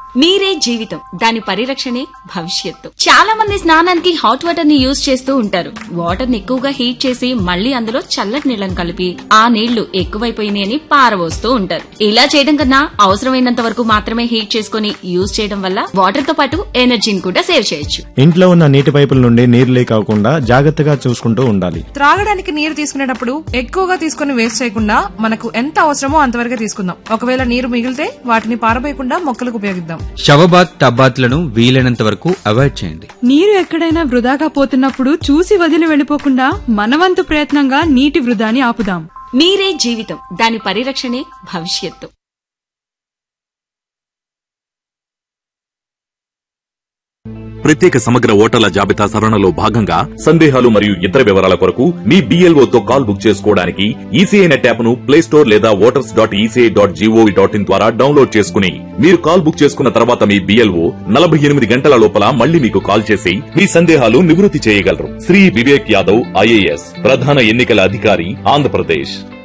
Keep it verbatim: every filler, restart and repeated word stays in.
నీరే జీవితం, దాని పరిరక్షణే భవిష్యత్తు. చాలా మంది స్నానానికి హాట్ వాటర్ ని యూజ్ చేస్తూ ఉంటారు. వాటర్ ని ఎక్కువగా హీట్ చేసి మళ్లీ అందులో చల్లటి నీళ్లను కలిపి ఆ నీళ్లు ఎక్కువైపోయినాయని పారబోస్తూ ఉంటారు. ఇలా చేయడం కన్నా అవసరమైనంత వరకు మాత్రమే హీట్ చేసుకుని యూజ్ చేయడం వల్ల వాటర్ తో పాటు ఎనర్జీని కూడా సేవ్ చేయొచ్చు. ఇంట్లో ఉన్న నీటి పైపుల నుండి నీరు లీక్ అవ్వకుండా జాగ్రత్తగా చూసుకుంటూ ఉండాలి. త్రాగడానికి నీరు తీసుకునేటప్పుడు ఎక్కువగా తీసుకుని వేస్ట్ చేయకుండా మనకు ఎంత అవసరమో అంతవరకే తీసుకుందాం. ఒకవేళ నీరు మిగిలితే వాటిని పారబోయకుండా మొక్కలకు ఉపయోగిద్దాం. షవబాత్ టబ్బాత్లను వీలైనంత వరకు అవాయిడ్ చేయండి. నీరు ఎక్కడైనా వృధాగా పోతున్నప్పుడు చూసి వదిలి వెళ్లిపోకుండా మనవంతు ప్రయత్నంగా నీటి వృధాని ఆపుదాం. నీరే జీవితం, దాని పరిరక్షణే భవిష్యత్తు. ప్రత్యేక సమగ్ర ఓటర్ల జాబితా సవరణలో భాగంగా సందేహాలు మరియు ఇతర వివరాల కొరకు మీ బిఎల్ఓ తో కాల్ బుక్ చేసుకోవడానికి ఈసీఐ నెట్ యాప్ ను ప్లే స్టోర్ లేదా voters dot ECI dot GOV dot in ద్వారా డౌన్లోడ్ చేసుకుని మీరు కాల్ బుక్ చేసుకున్న తర్వాత మీ బిఎల్ఓ నలభై ఎనిమిది గంటల లోపల మళ్లీ మీకు కాల్ చేసి మీ సందేహాలు నివృత్తి చేయగలరు. శ్రీ వివేక్ యాదవ్ ఐఏఎస్, ప్రధాన ఎన్నికల అధికారి, ఆంధ్రప్రదేశ్.